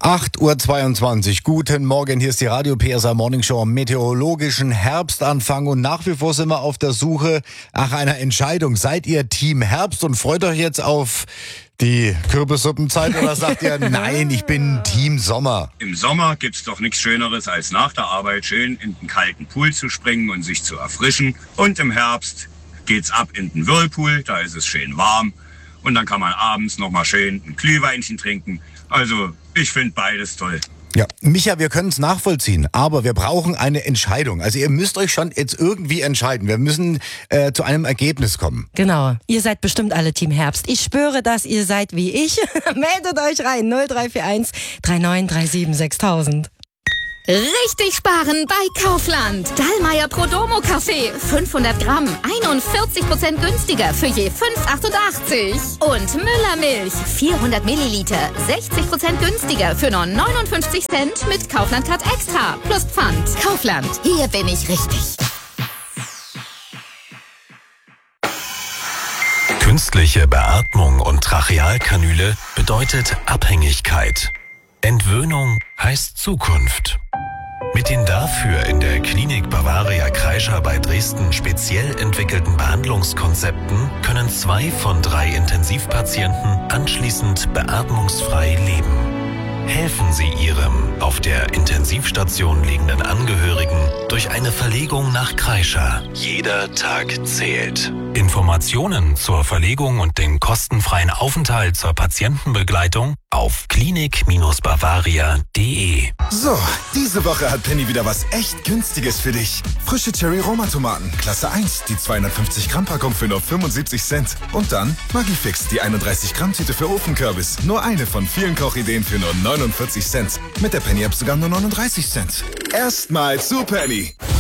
8:22 Uhr. Guten Morgen, hier ist die Radio PSA Morning Show am meteorologischen Herbstanfang und nach wie vor sind wir auf der Suche nach einer Entscheidung. Seid ihr Team Herbst und freut euch jetzt auf die Kürbissuppenzeit oder sagt ihr, nein, ich bin Team Sommer? Im Sommer gibt's doch nichts Schöneres, als nach der Arbeit schön in den kalten Pool zu springen und sich zu erfrischen. Und im Herbst geht's ab in den Whirlpool, da ist es schön warm. Und dann kann man abends nochmal schön ein Glühweinchen trinken. Also, ich finde beides toll. Ja, Micha, wir können es nachvollziehen, aber wir brauchen eine Entscheidung. Also ihr müsst euch schon jetzt irgendwie entscheiden. Wir müssen zu einem Ergebnis kommen. Genau. Ihr seid bestimmt alle Team Herbst. Ich spüre, dass ihr seid wie ich. Meldet euch rein. 0341 3937 6000. Richtig sparen bei Kaufland. Dallmayr Prodomo Kaffee. 500 Gramm. 41% günstiger für je 5,88. Und Müller Milch. 400 Milliliter. 60% günstiger für nur 59 Cent mit Kaufland Card Extra. Plus Pfand. Kaufland. Hier bin ich richtig. Künstliche Beatmung und Trachealkanüle bedeutet Abhängigkeit. Entwöhnung heißt Zukunft. Mit den dafür in der Klinik Bavaria Kreischer bei Dresden speziell entwickelten Behandlungskonzepten können 2 von 3 Intensivpatienten anschließend beatmungsfrei leben. Helfen Sie Ihrem auf der Intensivstation liegenden Angehörigen durch eine Verlegung nach Kreischer. Jeder Tag zählt. Informationen zur Verlegung und den kostenfreien Aufenthalt zur Patientenbegleitung auf klinik-bavaria.de. So, diese Woche hat Penny wieder was echt Günstiges für dich. Frische Cherry-Roma-Tomaten, Klasse 1, die 250 Gramm Packung für nur 75 Cent. Und dann Magifix, die 31 Gramm Tüte für Ofenkürbis. Nur eine von vielen Kochideen für nur 49 Cent. Mit der Penny-App sogar nur 39 Cent. Erstmal zu Penny.